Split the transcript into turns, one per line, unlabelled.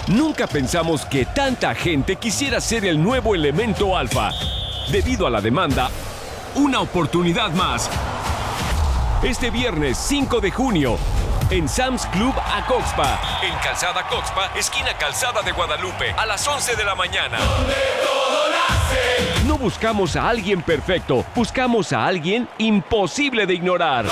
Nunca pensamos que tanta gente quisiera ser el nuevo elemento alfa. Debido a la demanda, una oportunidad más. Este viernes 5 de junio, en Sam's Club Acoxpa, en Calzada Acoxpa, esquina Calzada de Guadalupe, a las 11 de la mañana. Donde todo nace. No buscamos a alguien perfecto, buscamos a alguien imposible de ignorar.